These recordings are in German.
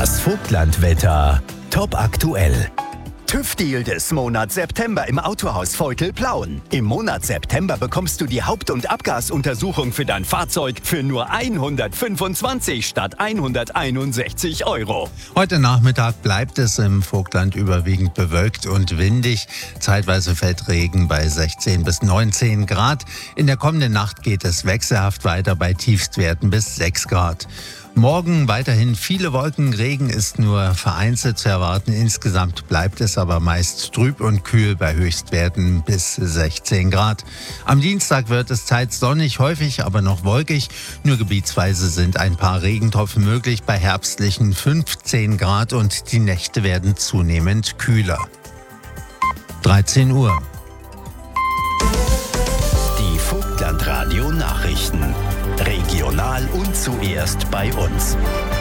Das Vogtlandwetter top aktuell. TÜV-Deal des Monats September im Autohaus Vogtl-Plauen. Im Monat September bekommst du die Haupt- und Abgasuntersuchung für dein Fahrzeug für nur 125 statt 161 €. Heute Nachmittag bleibt es im Vogtland überwiegend bewölkt und windig. Zeitweise fällt Regen bei 16 bis 19 Grad. In der kommenden Nacht geht es wechselhaft weiter bei Tiefstwerten bis 6 Grad. Morgen weiterhin viele Wolken, Regen ist nur vereinzelt zu erwarten. Insgesamt bleibt es aber meist trüb und kühl bei Höchstwerten bis 16 Grad. Am Dienstag wird es teils sonnig, häufig aber noch wolkig. Nur gebietsweise sind ein paar Regentropfen möglich bei herbstlichen 15 Grad und die Nächte werden zunehmend kühler. 13 Uhr. Die Vogtland-Radio-Nachrichten. Regional und zuerst bei uns.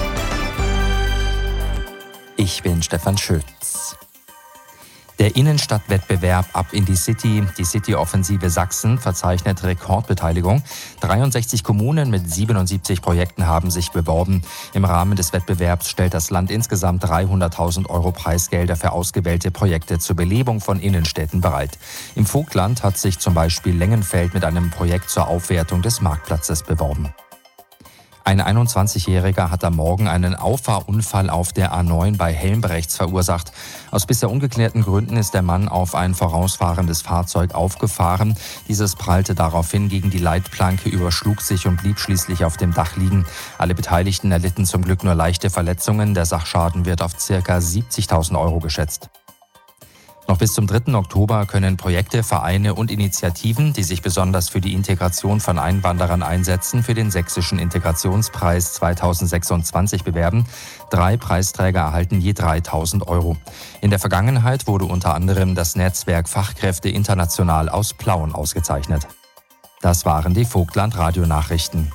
Ich bin Stefan Schütz. Der Innenstadtwettbewerb Ab in die City-Offensive Sachsen verzeichnet Rekordbeteiligung. 63 Kommunen mit 77 Projekten haben sich beworben. Im Rahmen des Wettbewerbs stellt das Land insgesamt 300.000 € Preisgelder für ausgewählte Projekte zur Belebung von Innenstädten bereit. Im Vogtland hat sich zum Beispiel Lengenfeld mit einem Projekt zur Aufwertung des Marktplatzes beworben. Ein 21-Jähriger hat am Morgen einen Auffahrunfall auf der A9 bei Helmbrechts verursacht. Aus bisher ungeklärten Gründen ist der Mann auf ein vorausfahrendes Fahrzeug aufgefahren. Dieses prallte daraufhin gegen die Leitplanke, überschlug sich und blieb schließlich auf dem Dach liegen. Alle Beteiligten erlitten zum Glück nur leichte Verletzungen. Der Sachschaden wird auf ca. 70.000 € geschätzt. Noch bis zum 3. Oktober können Projekte, Vereine und Initiativen, die sich besonders für die Integration von Einwanderern einsetzen, für den Sächsischen Integrationspreis 2026 bewerben. 3 Preisträger erhalten je 3.000 €. In der Vergangenheit wurde unter anderem das Netzwerk Fachkräfte International aus Plauen ausgezeichnet. Das waren die Vogtland-Radio-Nachrichten.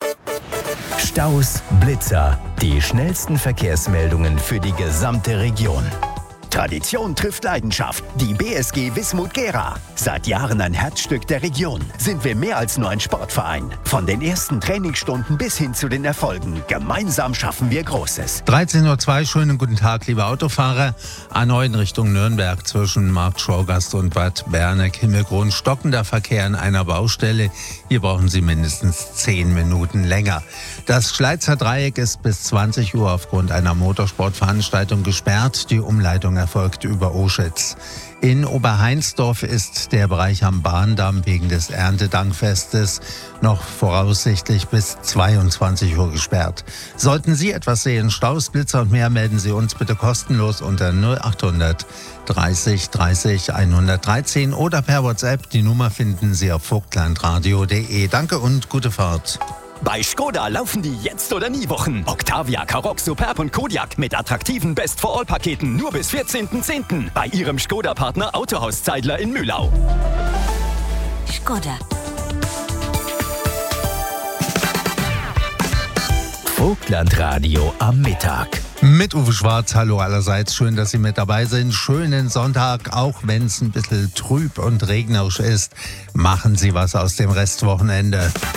Staus, Blitzer, die schnellsten Verkehrsmeldungen für die gesamte Region. Tradition trifft Leidenschaft. Die BSG Wismut Gera. Seit Jahren ein Herzstück der Region. Sind wir mehr als nur ein Sportverein. Von den ersten Trainingsstunden bis hin zu den Erfolgen. Gemeinsam schaffen wir Großes. 13:02 Uhr, schönen guten Tag, liebe Autofahrer. A9 Richtung Nürnberg zwischen Marktschorgast und Bad Berneck-Himmelkron. Stockender Verkehr an einer Baustelle. Hier brauchen Sie mindestens 10 Minuten länger. Das Schleizer Dreieck ist bis 20 Uhr aufgrund einer Motorsportveranstaltung gesperrt. Die Umleitung erfolgt über Oschitz. In Oberheinsdorf ist der Bereich am Bahndamm wegen des Erntedankfestes noch voraussichtlich bis 22 Uhr gesperrt. Sollten Sie etwas sehen, Staus, Blitzer und mehr, melden Sie uns bitte kostenlos unter 0800 30 30 113 oder per WhatsApp. Die Nummer finden Sie auf vogtlandradio.de. Danke und gute Fahrt. Bei Skoda laufen die Jetzt- oder Nie-Wochen. Octavia, Karoq, Superb und Kodiaq mit attraktiven Best-for-All-Paketen nur bis 14.10. bei Ihrem Skoda-Partner Autohaus Zeidler in Mühlau. Skoda. Vogtlandradio am Mittag. Mit Uwe Schwarz, hallo allerseits, schön, dass Sie mit dabei sind. Schönen Sonntag, auch wenn es ein bisschen trüb und regnerisch ist. Machen Sie was aus dem Restwochenende.